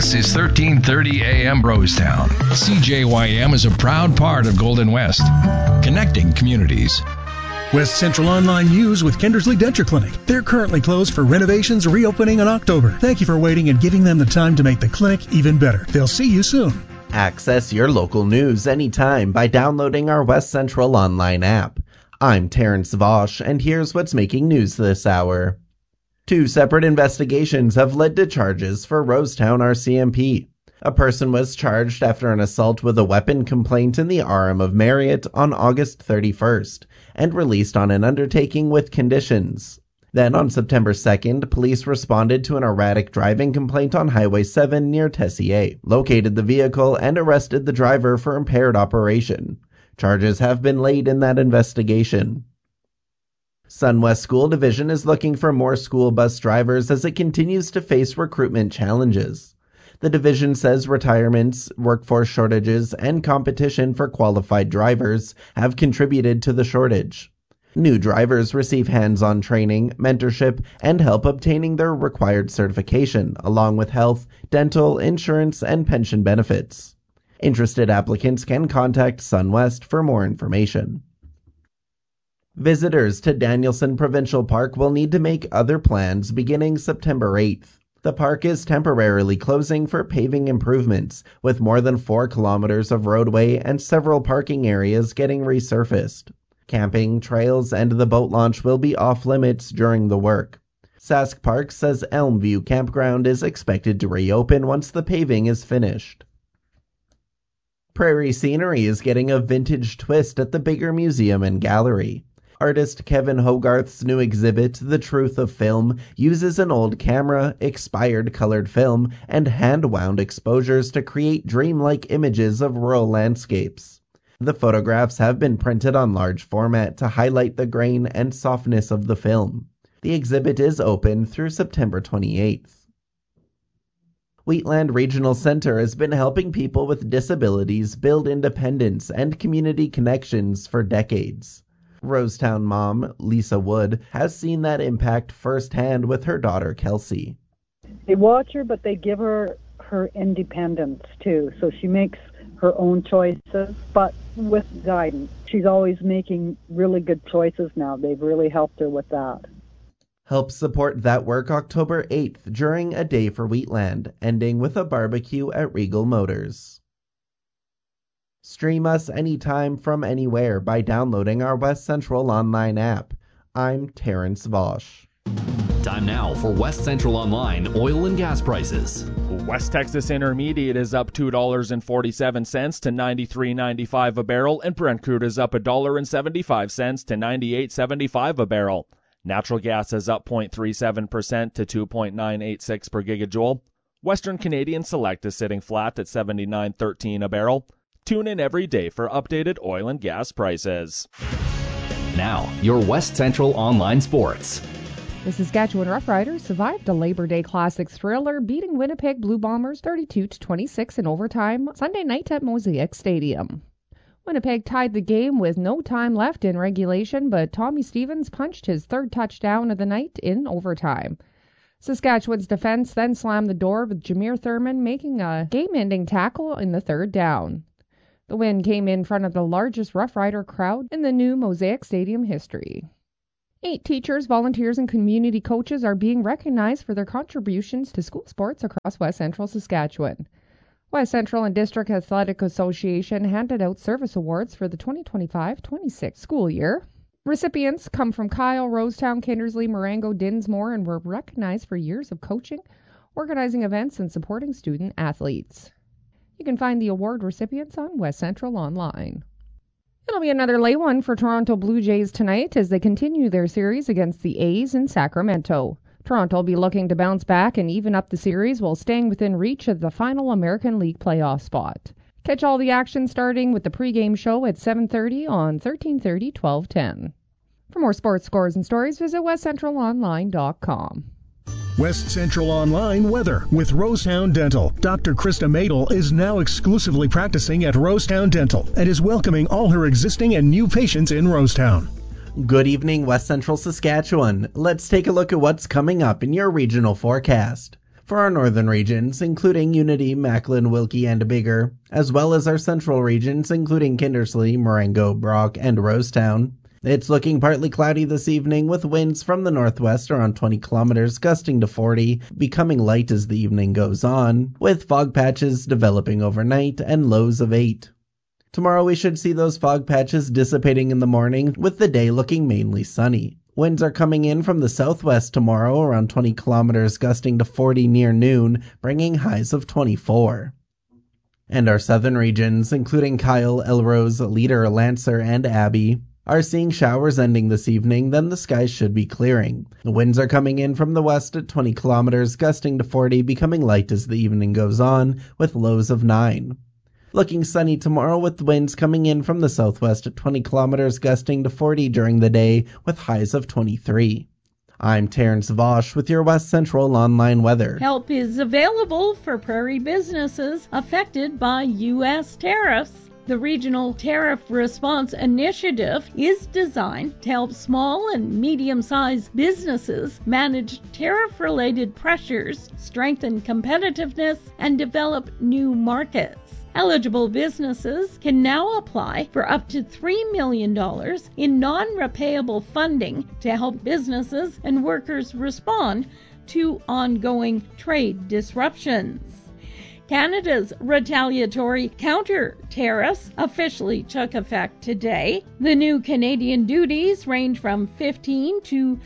This is 1330 AM Rosetown. CJYM is a proud part of Golden West, connecting communities. West Central Online News with Kindersley Denture Clinic. They're currently closed for renovations, reopening in October. Thank you for waiting and giving them the time to make the clinic even better. They'll see you soon. Access your local news anytime by downloading our West Central Online app. I'm Terrence Vosch, and here's what's making news this hour. 2 separate investigations have led to charges for Rosetown RCMP. A person was charged after an assault with a weapon complaint in the RM of Marriott on August 31st and released on an undertaking with conditions. Then on September 2nd, police responded to an erratic driving complaint on Highway 7 near Tessier, located the vehicle, and arrested the driver for impaired operation. Charges have been laid in that investigation. SunWest School Division is looking for more school bus drivers as it continues to face recruitment challenges. The division says retirements, workforce shortages, and competition for qualified drivers have contributed to the shortage. New drivers receive hands-on training, mentorship, and help obtaining their required certification, along with health, dental, insurance, and pension benefits. Interested applicants can contact SunWest for more information. Visitors to Danielson Provincial Park will need to make other plans beginning September 8th. The park is temporarily closing for paving improvements, with more than 4 kilometers of roadway and several parking areas getting resurfaced. Camping, trails, and the boat launch will be off-limits during the work. Sask Park says Elmview Campground is expected to reopen once the paving is finished. Prairie Scenery is getting a vintage twist at the Bigger Museum and Gallery. Artist Kevin Hogarth's new exhibit, The Truth of Film, uses an old camera, expired colored film, and hand-wound exposures to create dreamlike images of rural landscapes. The photographs have been printed on large format to highlight the grain and softness of the film. The exhibit is open through September 28th. Wheatland Regional Center has been helping people with disabilities build independence and community connections for decades. Rosetown mom, Lisa Wood, has seen that impact firsthand with her daughter, Kelsey. They watch her, but they give her independence, too. So she makes her own choices, but with guidance. She's always making really good choices now. They've really helped her with that. Help support that work October 8th during A Day for Wheatland, ending with a barbecue at Regal Motors. Stream us anytime from anywhere by downloading our West Central Online app. I'm Terrence Vosch. Time now for West Central Online oil and gas prices. West Texas Intermediate is up $2.47 to $93.95 a barrel, and Brent crude is up $1.75 to $98.75 a barrel. Natural gas is up 0.37% to 2.986 per gigajoule. Western Canadian Select is sitting flat at $79.13 a barrel. Tune in every day for updated oil and gas prices. Now, your West Central Online Sports. The Saskatchewan Roughriders survived a Labor Day Classics thriller, beating Winnipeg Blue Bombers 32-26 in overtime Sunday night at Mosaic Stadium. Winnipeg tied the game with no time left in regulation, but Tommy Stevens punched his 3rd touchdown of the night in overtime. Saskatchewan's defense then slammed the door with Jameer Thurman making a game-ending tackle in the 3rd down. The win came in front of the largest Rough Rider crowd in the new Mosaic Stadium history. 8 teachers, volunteers, and community coaches are being recognized for their contributions to school sports across West Central Saskatchewan. West Central and District Athletic Association handed out service awards for the 2025-26 school year. Recipients come from Kyle, Rosetown, Kindersley, Marengo, Dinsmore, and were recognized for years of coaching, organizing events, and supporting student athletes. You can find the award recipients on West Central Online. It'll be another late one for Toronto Blue Jays tonight as they continue their series against the A's in Sacramento. Toronto will be looking to bounce back and even up the series while staying within reach of the final American League playoff spot. Catch all the action starting with the pregame show at 7:30 on 1330 1210. For more sports scores and stories, visit westcentralonline.com. West Central Online weather with Rosetown Dental. Dr. Krista Madel is now exclusively practicing at Rosetown Dental and is welcoming all her existing and new patients in Rosetown. Good evening, West Central Saskatchewan. Let's take a look at what's coming up in your regional forecast. For our northern regions, including Unity, Macklin, Wilkie, and Biggar, as well as our central regions, including Kindersley, Marengo, Brock, and Rosetown, it's looking partly cloudy this evening with winds from the northwest around 20 kilometers gusting to 40, becoming light as the evening goes on, with fog patches developing overnight and lows of 8. Tomorrow we should see those fog patches dissipating in the morning, with the day looking mainly sunny. Winds are coming in from the southwest tomorrow around 20 kilometers gusting to 40 near noon, bringing highs of 24. And our southern regions, including Kyle, Elrose, Leader, Lancer, and Abbey, are seeing showers ending this evening, then the skies should be clearing. The winds are coming in from the west at 20 kilometers gusting to 40, becoming light as the evening goes on, with lows of 9. Looking sunny tomorrow with winds coming in from the southwest at 20 kilometers gusting to 40 during the day with highs of 23. I'm Terrence Vosch with your West Central Online weather. Help is available for prairie businesses affected by U.S. tariffs. The Regional Tariff Response Initiative is designed to help small and medium-sized businesses manage tariff-related pressures, strengthen competitiveness, and develop new markets. Eligible businesses can now apply for up to $3 million in non-repayable funding to help businesses and workers respond to ongoing trade disruptions. Canada's retaliatory counter-tariffs officially took effect today. The new Canadian duties range from 15% to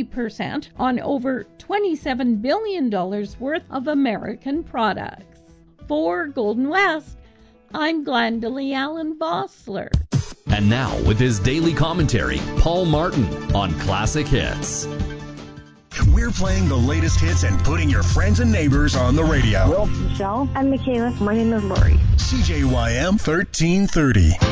50% on over $27 billion worth of American products. For Golden West, I'm Glendalee Allen Vossler. And now, with his daily commentary, Paul Martin on Classic Hits. We're playing the latest hits and putting your friends and neighbors on the radio. Michelle. I'm Michaela. My name is Lori. CJYM 1330.